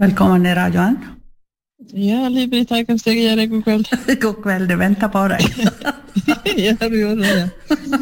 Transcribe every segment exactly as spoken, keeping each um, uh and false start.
Velkommen i radioen. Ja, Liv-Britt, her kan jeg gjøre god kveld. God kveld, du venter på deg. Ja, du gjør det, ja.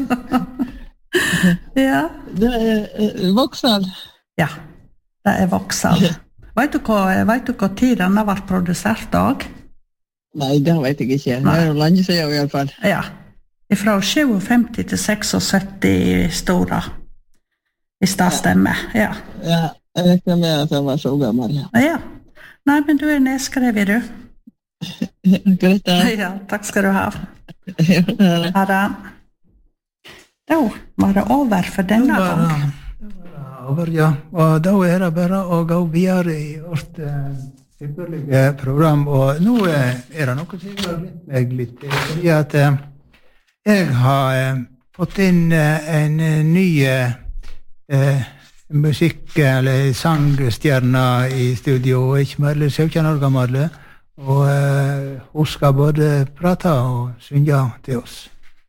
Ja. Det er Vauxhall. Ja, det er Vauxhall. Vet du hva, vet du hva tid den har vært produsert dag? Nei, det vet jeg ikke. Det er jo lenge siden i alle fall. Ja, fra femtisju til syttiseks store. Hvis det stemmer, ja. Ja, jeg rekner med at jeg var så gammel, ja. Ja. Nei, men du er nedskrevet, du. Greit, da. Ja, takk skal du ha. Ha det. Da var det over for denne gang. Over, ja. Og da er det bare å gå videre i vårt uh, ypperlige program. Og nå uh, er det noe som har blitt meg litt, fordi at uh, jeg har uh, fått inn uh, en uh, ny uh, musikk- eller sangstjerne i studio, og ikke mer enn sytten år gammel. Og uh, hun skal både prate og synge til oss.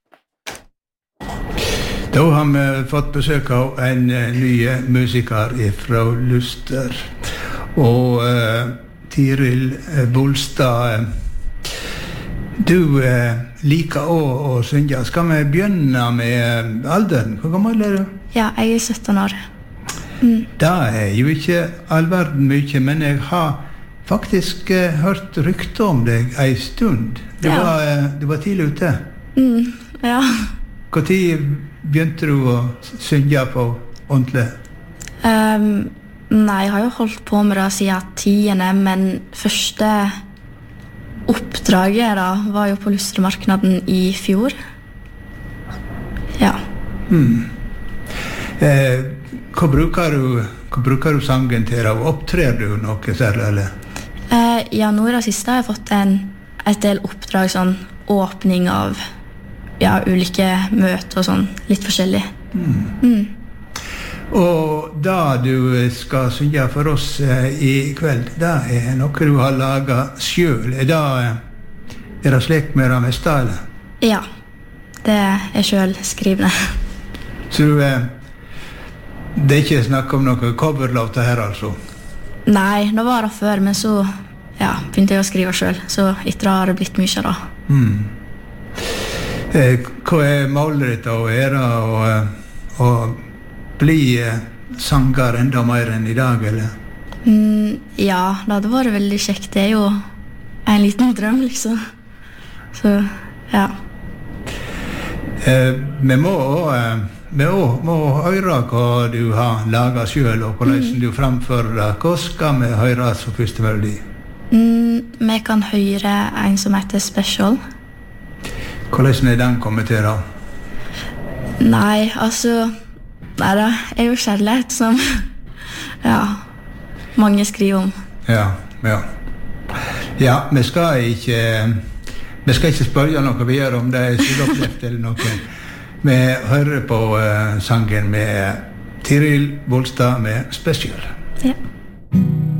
Da har vi fått besøk av en uh, ny musiker fra Luster. Og uh, Tiril Bolstad, uh, du uh, liker også å synge. Skal vi begynne med uh, alderen? Hvor gammel er du? Ja, jeg er sytten år. Mm. Det er jo ikke all verden mye, men jeg har faktisk uh, hørt rykte om deg en stund. Du, ja. var, uh, du var tidlig ute. Mm, ja. Hvor tid begynte du å synge på ordentlig? Um, nei, jeg har jo holdt på med det siden tiende, men første oppdraget da var jo på Lustremarknaden i fjor. Ja. Mm. Eh, hva, bruker du, hva bruker du sangen til? Og opptrer du noe særlig, eller? Uh, ja, nå i det siste har jeg fått en, et del oppdrag, sånn åpning av ja, ulike møter og sånn, litt forskjellig. Mm. Mm. Og da du skal synge for oss eh, i kveld, det er noe du har laget selv. Er det, er det slik med det meste, eller? Ja, det er selv skrivende. Så du, eh, det er ikke snakk om noen coverlåter her, altså? Nei, det var det før, men så ja, begynte jeg å skrive selv, så etter det har det blitt mye da. Mm. Eh, hva er målet ditt å gjøre og, og bli sanger enda mer enn i dag, eller? Mm, ja, det hadde vært veldig kjekt. Det er jo en liten drøm, liksom. Så, ja. Eh, vi må, eh, vi må høre hva du har laget selv, og hvordan mm. du framfører det. Hva skal vi høre som første melodi? Mm, vi kan høre en som heter Special. Hvordan er den kommet til da? Nei, altså Nei, det er jo kjærlighet som ja, mange skriver om. Ja, ja. Ja, vi skal ikke vi skal ikke spørre noe videre om det er selvopplevd eller noe. Vi hører på uh, sangen med Tiril Bolstad med Special. Ja.